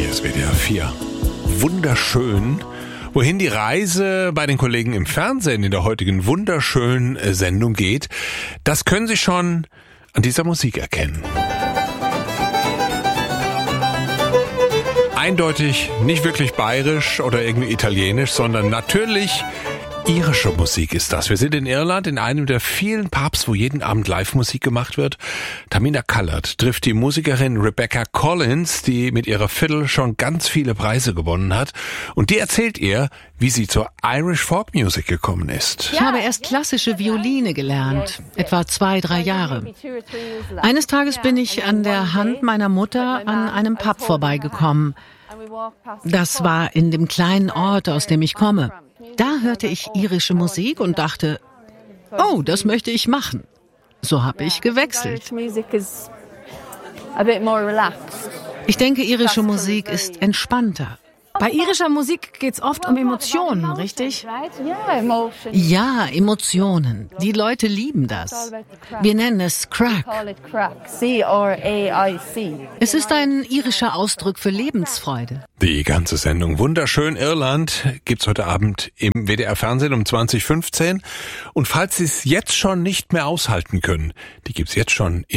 Hier ist WDR 4. Wunderschön. Wohin die Reise bei den Kollegen im Fernsehen in der heutigen wunderschönen Sendung geht, das können Sie schon an dieser Musik erkennen. Eindeutig nicht wirklich bayerisch oder irgendwie italienisch, sondern natürlich irische Musik ist das. Wir sind in Irland, in einem der vielen Pubs, wo jeden Abend Live-Musik gemacht wird. Tamina Callard trifft die Musikerin Rebecca Collins, die mit ihrer Fiddle schon ganz viele Preise gewonnen hat. Und die erzählt ihr, wie sie zur Irish Folk Music gekommen ist. Ich habe erst klassische Violine gelernt, etwa 2-3 Jahre. Eines Tages bin ich an der Hand meiner Mutter an einem Pub vorbeigekommen. Das war in dem kleinen Ort, aus dem ich komme. Da hörte ich irische Musik und dachte, oh, das möchte ich machen. So habe ich gewechselt. Ich denke, irische Musik ist entspannter. Bei irischer Musik geht's oft um Emotionen, richtig? Ja, Emotionen. Die Leute lieben das. Wir nennen es Crack. Es ist ein irischer Ausdruck für Lebensfreude. Die ganze Sendung Wunderschön Irland gibt's heute Abend im WDR Fernsehen um 20:15. Und falls Sie es jetzt schon nicht mehr aushalten können, die gibt's jetzt schon